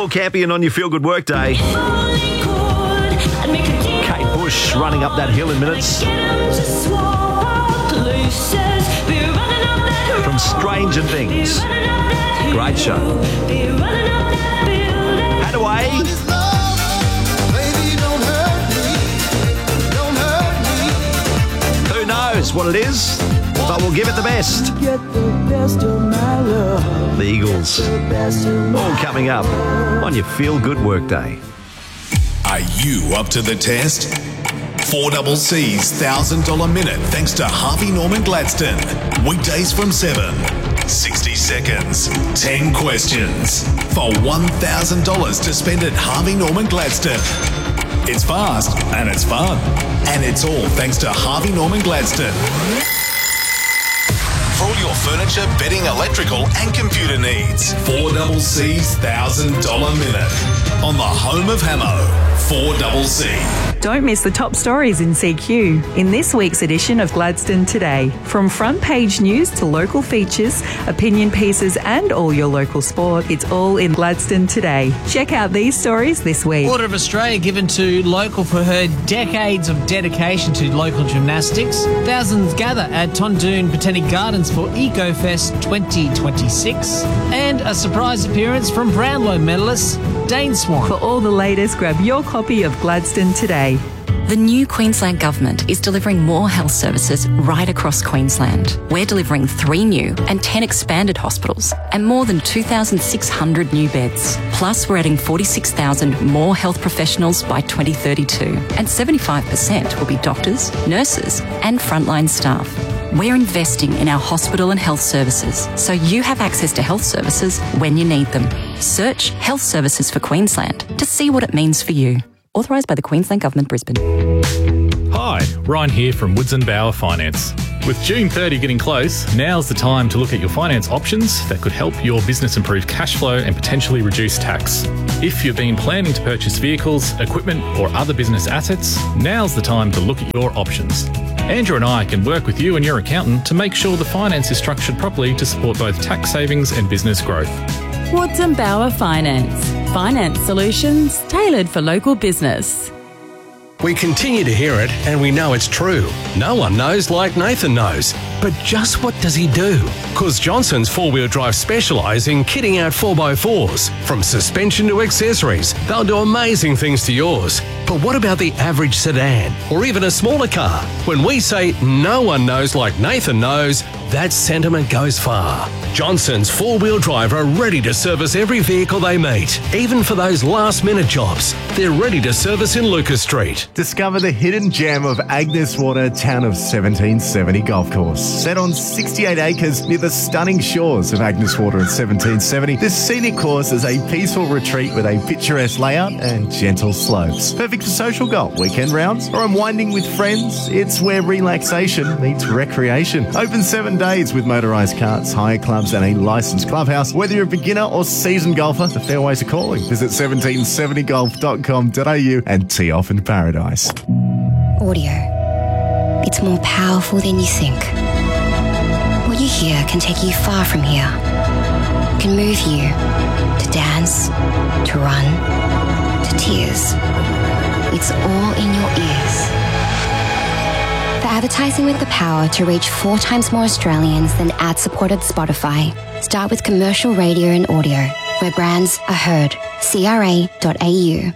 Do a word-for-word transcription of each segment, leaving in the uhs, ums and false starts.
Paul Campion on your Feel Good Work Day. Kate Bush running up that hill in minutes. From Stranger Things. Great show. Hadaway. Who knows what it is, but we'll give it the best. The Eagles. All coming up on your Feel Good Work Day. Are you up to the test? four C C's one thousand dollars minute thanks to Harvey Norman Gladstone. Weekdays from seven. sixty seconds. ten questions. For one thousand dollars to spend at Harvey Norman Gladstone. It's fast and it's fun. And it's all thanks to Harvey Norman Gladstone. For all your furniture, bedding, electrical and computer needs. four C C's one thousand dollars minute. On the home of Hamo. four C C. Don't miss the top stories in C Q in this week's edition of Gladstone Today. From front page news to local features, opinion pieces and all your local sport, it's all in Gladstone Today. Check out these stories this week. Order of Australia given to local for her decades of dedication to local gymnastics. Thousands gather at Tondoon Botanic Gardens for EcoFest twenty twenty-six. And a surprise appearance from Brownlow medalist Dane Swan. For all the latest, grab your copy of Gladstone Today. The new Queensland Government is delivering more health services right across Queensland. We're delivering three new and ten expanded hospitals and more than two thousand six hundred new beds. Plus, we're adding forty-six thousand more health professionals by twenty thirty-two, and seventy-five percent will be doctors, nurses and frontline staff. We're investing in our hospital and health services so you have access to health services when you need them. Search Health Services for Queensland to see what it means for you. Authorised by the Queensland Government, Brisbane. Hi, Ryan here from Woods and Bower Finance. With June thirtieth getting close, now's the time to look at your finance options that could help your business improve cash flow and potentially reduce tax. If you've been planning to purchase vehicles, equipment or other business assets, now's the time to look at your options. Andrew and I can work with you and your accountant to make sure the finance is structured properly to support both tax savings and business growth. Woods and Bower Finance. Finance solutions tailored for local business. We continue to hear it and we know it's true. No one knows like Nathan knows. But just what does he do? Cause Johnson's four-wheel drive specialise in kitting out four by fours. From suspension to accessories, they'll do amazing things to yours. But what about the average sedan or even a smaller car? When we say no one knows like Nathan knows, that sentiment goes far. Johnson's four-wheel drive are ready to service every vehicle they meet, even for those last-minute jobs. They're ready to service in Lucas Street. Discover the hidden gem of Agnes Water, town of seventeen seventy Golf Course. Set on sixty-eight acres near the stunning shores of Agnes Water in seventeen seventy, this scenic course is a peaceful retreat with a picturesque layout and gentle slopes. Perfect for social golf, weekend rounds, or unwinding with friends. It's where relaxation meets recreation. Open seven days with motorised carts, hire clubs and a licensed clubhouse. Whether you're a beginner or seasoned golfer, the fairways are calling. Visit seventeen seventy golf dot com dot a u and tee off in paradise. Audio. It's more powerful than you think. What you hear can take you far from here. It can move you to dance, to run, to tears. It's all in your ears. For advertising with the power to reach four times more Australians than ad-supported Spotify, start with commercial radio and audio, where brands are heard. C R A dot A U.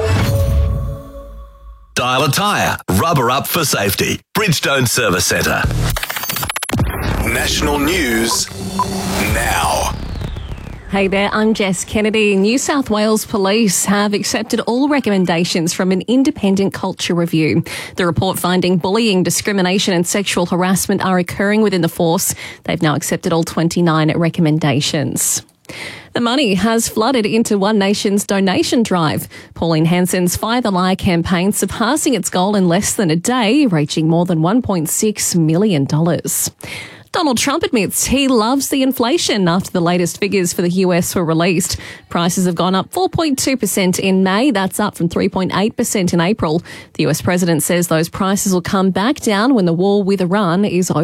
Dial a tyre. Rubber up for safety. Bridgestone Service Centre. National news now. Hey there, I'm Jess Kennedy. New South Wales Police have accepted all recommendations from an independent culture review. The report finding bullying, discrimination and sexual harassment are occurring within the force. They've now accepted all twenty-nine recommendations. The money has flooded into One Nation's donation drive. Pauline Hanson's Fire the Lie campaign surpassing its goal in less than a day, reaching more than one point six million dollars. Donald Trump admits he loves the inflation after the latest figures for the U S were released. Prices have gone up four point two percent in May. That's up from three point eight percent in April. The U S president says those prices will come back down when the war with Iran is over.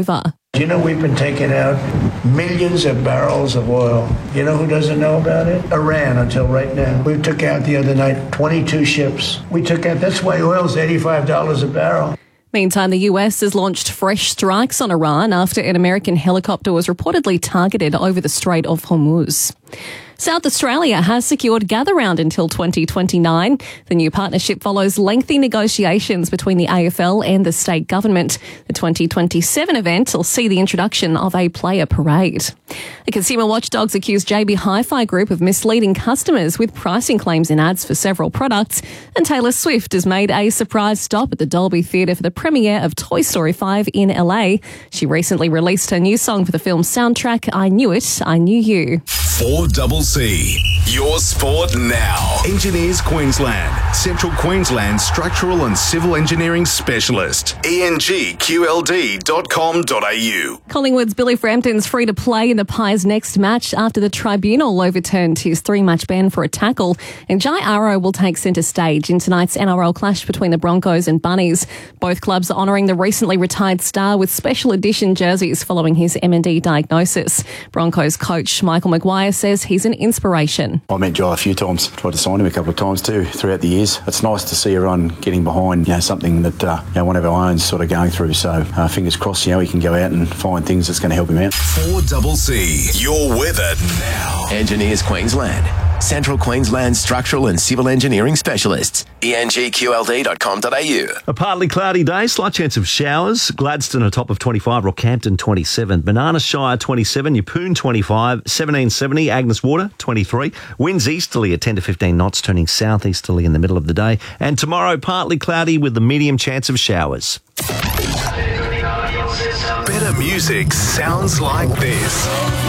You know, we've been taking out millions of barrels of oil. You know who doesn't know about it? Iran, until right now. We took out the other night twenty-two ships. We took out, that's why oil's eighty-five dollars a barrel. Meantime, the U S has launched fresh strikes on Iran after an American helicopter was reportedly targeted over the Strait of Hormuz. South Australia has secured Gather Round until twenty twenty-nine. The new partnership follows lengthy negotiations between the A F L and the state government. The twenty twenty-seven event will see the introduction of a player parade. The Consumer Watchdogs accused J B Hi-Fi Group of misleading customers with pricing claims in ads for several products. And Taylor Swift has made a surprise stop at the Dolby Theatre for the premiere of Toy Story five in L A. She recently released her new song for the film's soundtrack, I Knew It, I Knew You. four C C, your sport now. Engineers Queensland, Central Queensland Structural and Civil Engineering Specialist. E N G Q L D dot com dot a u. Collingwood's Billy Frampton's free to play in the Pies' next match after the tribunal overturned his three-match ban for a tackle. And Jai Arrow will take centre stage in tonight's N R L clash between the Broncos and Bunnies. Both clubs are honouring the recently retired star with special edition jerseys following his M and D diagnosis. Broncos coach Michael Maguire says he's an inspiration. I met Jai a few times, tried to sign him a couple of times too throughout the years. It's nice to see everyone getting behind, you know, something that uh, you know, one of our own sort of going through. So uh, fingers crossed, you know, he can go out and find things that's going to help him out. four C C, your weather now. Engineers Queensland, Central Queensland Structural and Civil Engineering Specialists. E N G Q L D dot com dot a u. A partly cloudy day, slight chance of showers. Gladstone a top of twenty-five, Rockhampton twenty-seven, Banana Shire twenty-seven, Yeppoon twenty-five, seventeen seventy, Agnes Water twenty-three, winds easterly at ten to fifteen knots, turning southeasterly in the middle of the day. And tomorrow, partly cloudy with the medium chance of showers. Better music sounds like this.